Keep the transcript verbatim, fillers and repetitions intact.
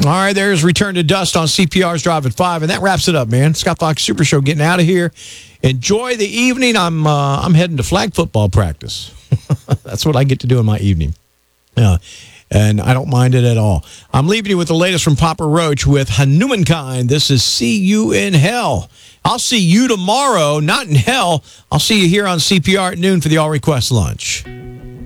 All right, there's Return to Dust on C P R's Drive at five, and that wraps it up, man. Scott Fox Super Show getting out of here. Enjoy the evening. I'm uh, I'm heading to flag football practice. That's what I get to do in my evening. Yeah, and I don't mind it at all. I'm leaving you with the latest from Papa Roach with Hanumankind. This is See You in Hell. I'll see you tomorrow, not in hell. I'll see you here on C P R at noon for the All Request Lunch.